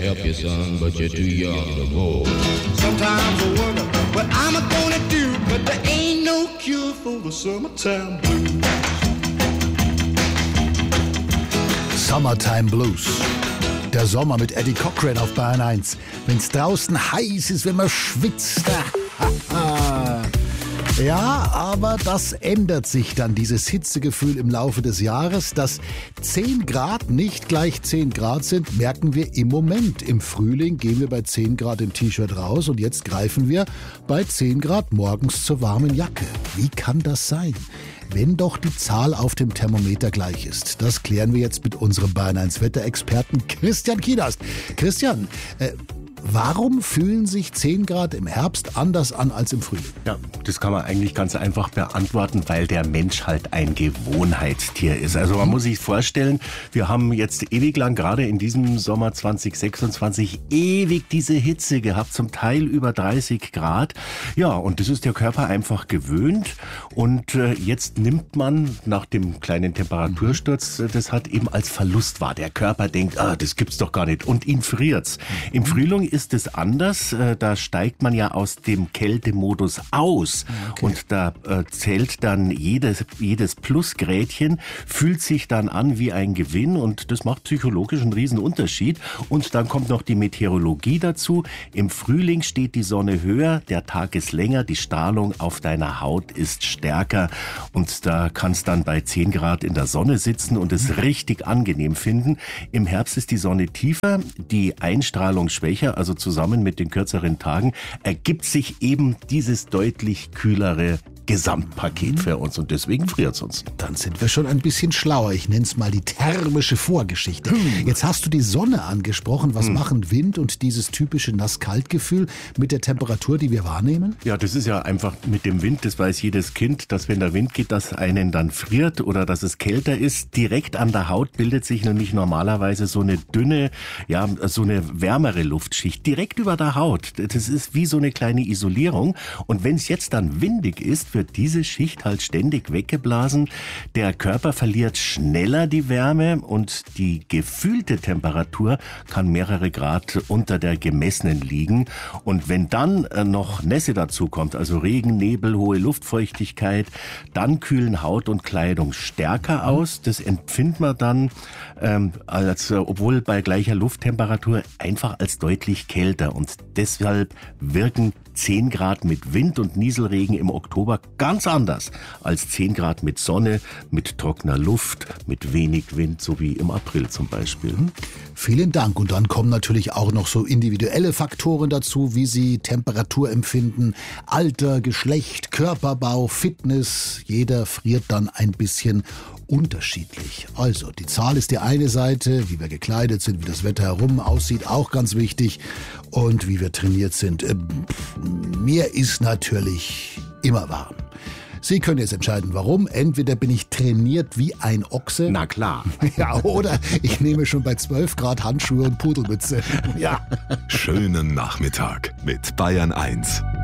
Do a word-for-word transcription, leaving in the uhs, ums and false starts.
help you, son, but you're too young to go. Sometimes I wonder what I'm gonna do, but there ain't no cure for the summertime blues. Summertime Blues. Der Sommer mit Eddie Cochran auf Bayern eins. Wenn's draußen heiß ist, wenn man schwitzt. Ja, aber das ändert sich dann, dieses Hitzegefühl im Laufe des Jahres. Dass zehn Grad nicht gleich zehn Grad sind, merken wir im Moment. Im Frühling gehen wir bei zehn Grad im T-Shirt raus und jetzt greifen wir bei zehn Grad morgens zur warmen Jacke. Wie kann das sein? Wenn doch die Zahl auf dem Thermometer gleich ist. Das klären wir jetzt mit unserem Bayern eins Wetterexperten Christian Kiedast. Christian, äh, warum fühlen sich zehn Grad im Herbst anders an als im Frühling? Ja, das kann man eigentlich ganz einfach beantworten, weil der Mensch halt ein Gewohnheitstier ist. Also man muss sich vorstellen, wir haben jetzt ewig lang, gerade in diesem Sommer zwanzig sechsundzwanzig, ewig diese Hitze gehabt, zum Teil über dreißig Grad. Ja, und das ist der Körper einfach gewöhnt. Und äh, jetzt nimmt man nach dem kleinen Temperatursturz, äh, das hat eben als Verlust wahr. Der Körper denkt, ah, das gibt's doch gar nicht. Und ihn friert's. Im Frühling ist es anders. Da steigt man ja aus dem Kältemodus aus. Okay. Und da äh, zählt dann jedes, jedes Plusgrädchen, fühlt sich dann an wie ein Gewinn und das macht psychologisch einen riesen Unterschied. Und dann kommt noch die Meteorologie dazu. Im Frühling steht die Sonne höher, der Tag ist länger, die Strahlung auf deiner Haut ist stärker und da kannst dann bei zehn Grad in der Sonne sitzen und es richtig angenehm finden. Im Herbst ist die Sonne tiefer, die Einstrahlung schwächer, also zusammen mit den kürzeren Tagen, ergibt sich eben dieses deutlich kühlere Gesamtpaket für uns und deswegen friert es uns. Dann sind wir schon ein bisschen schlauer. Ich nenne es mal die thermische Vorgeschichte. Hm. Jetzt hast du die Sonne angesprochen. Was hm. machen Wind und dieses typische Nass-Kalt-Gefühl mit der Temperatur, die wir wahrnehmen? Ja, das ist ja einfach mit dem Wind, das weiß jedes Kind, dass wenn der Wind geht, dass einen dann friert oder dass es kälter ist. Direkt an der Haut bildet sich nämlich normalerweise so eine dünne, ja, so eine wärmere Luftschicht. Direkt über der Haut. Das ist wie so eine kleine Isolierung. Und wenn es jetzt dann windig ist, wird diese Schicht halt ständig weggeblasen. Der Körper verliert schneller die Wärme und die gefühlte Temperatur kann mehrere Grad unter der gemessenen liegen. Und wenn dann noch Nässe dazu kommt, also Regen, Nebel, hohe Luftfeuchtigkeit, dann kühlen Haut und Kleidung stärker aus. Das empfindet man dann, ähm, als, obwohl bei gleicher Lufttemperatur, einfach als deutlich kälter. Und deshalb wirken zehn Grad mit Wind und Nieselregen im Oktober ganz anders als zehn Grad mit Sonne, mit trockener Luft, mit wenig Wind, so wie im April zum Beispiel. Vielen Dank. Und dann kommen natürlich auch noch so individuelle Faktoren dazu, wie Sie Temperatur empfinden, Alter, Geschlecht, Körperbau, Fitness. Jeder friert dann ein bisschen unterschiedlich. Also, die Zahl ist die eine Seite, wie wir gekleidet sind, wie das Wetter herum aussieht, auch ganz wichtig. Und wie wir trainiert sind. Mir ist natürlich immer warm. Sie können jetzt entscheiden, warum. Entweder bin ich trainiert wie ein Ochse. Na klar. Ja, oder ich nehme schon bei zwölf Grad Handschuhe und Pudelmütze. Ja. Schönen Nachmittag mit Bayern eins.